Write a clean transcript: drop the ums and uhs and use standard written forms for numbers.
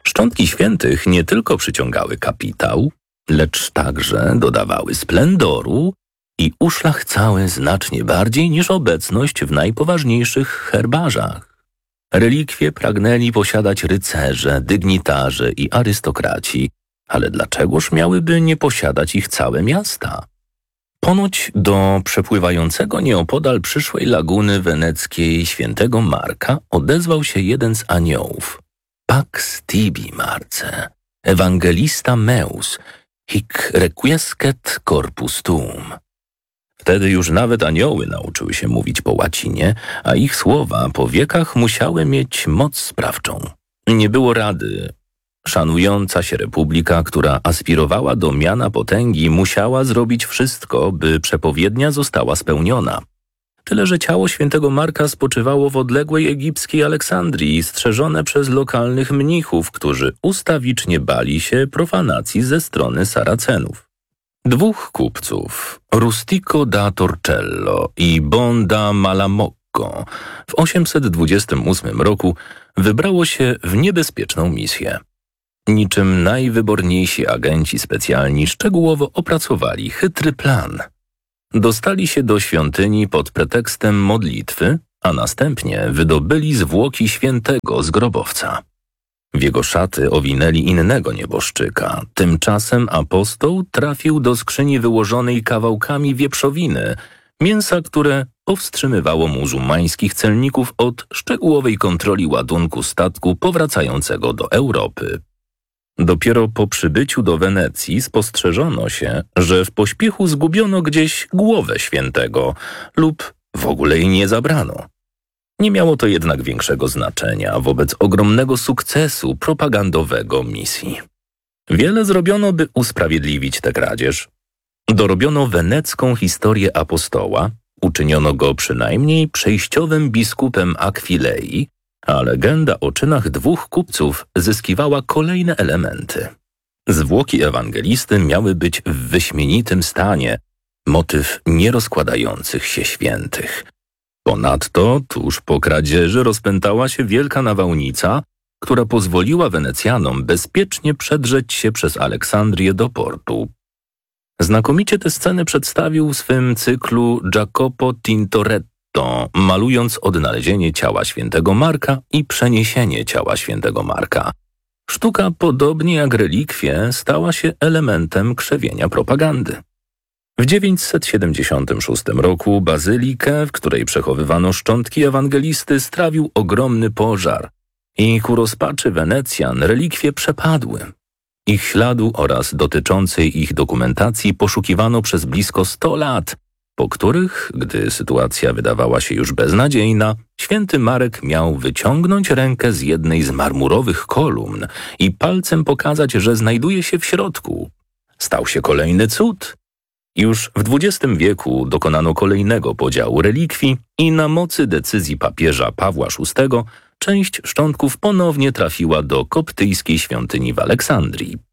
Szczątki świętych nie tylko przyciągały kapitał, lecz także dodawały splendoru i uszlachcały znacznie bardziej niż obecność w najpoważniejszych herbarzach. Relikwie pragnęli posiadać rycerze, dygnitarze i arystokraci, ale dlaczegoż miałyby nie posiadać ich całe miasta? Ponoć do przepływającego nieopodal przyszłej laguny weneckiej świętego Marka odezwał się jeden z aniołów. Pax tibi, Marce, evangelista meus, hic requiescet corpus tuum. Wtedy już nawet anioły nauczyły się mówić po łacinie, a ich słowa po wiekach musiały mieć moc sprawczą. Nie było rady. Szanująca się republika, która aspirowała do miana potęgi, musiała zrobić wszystko, by przepowiednia została spełniona. Tyle, że ciało świętego Marka spoczywało w odległej egipskiej Aleksandrii, strzeżone przez lokalnych mnichów, którzy ustawicznie bali się profanacji ze strony Saracenów. Dwóch kupców, Rustico da Torcello i Bonda Malamocco, w 828 roku wybrało się w niebezpieczną misję. Niczym najwyborniejsi agenci specjalni szczegółowo opracowali chytry plan. Dostali się do świątyni pod pretekstem modlitwy, a następnie wydobyli zwłoki świętego z grobowca. W jego szaty owinęli innego nieboszczyka. Tymczasem apostoł trafił do skrzyni wyłożonej kawałkami wieprzowiny, mięsa, które powstrzymywało muzułmańskich celników od szczegółowej kontroli ładunku statku powracającego do Europy. Dopiero po przybyciu do Wenecji spostrzeżono się, że w pośpiechu zgubiono gdzieś głowę świętego lub w ogóle jej nie zabrano. Nie miało to jednak większego znaczenia wobec ogromnego sukcesu propagandowego misji. Wiele zrobiono, by usprawiedliwić tę kradzież. Dorobiono wenecką historię apostoła, uczyniono go przynajmniej przejściowym biskupem Akwilei, a legenda o czynach dwóch kupców zyskiwała kolejne elementy. Zwłoki ewangelisty miały być w wyśmienitym stanie, motyw nierozkładających się świętych. Ponadto tuż po kradzieży rozpętała się wielka nawałnica, która pozwoliła Wenecjanom bezpiecznie przedrzeć się przez Aleksandrię do portu. Znakomicie tę scenę przedstawił w swym cyklu Jacopo Tintoretto, malując odnalezienie ciała świętego Marka i przeniesienie ciała świętego Marka. Sztuka, podobnie jak relikwie, stała się elementem krzewienia propagandy. W 976 roku bazylikę, w której przechowywano szczątki ewangelisty, strawił ogromny pożar i ku rozpaczy Wenecjan relikwie przepadły. Ich śladu oraz dotyczącej ich dokumentacji poszukiwano przez blisko 100 lat, po których, gdy sytuacja wydawała się już beznadziejna, święty Marek miał wyciągnąć rękę z jednej z marmurowych kolumn i palcem pokazać, że znajduje się w środku. Stał się kolejny cud. Już w XX wieku dokonano kolejnego podziału relikwii i na mocy decyzji papieża Pawła VI część szczątków ponownie trafiła do koptyjskiej świątyni w Aleksandrii.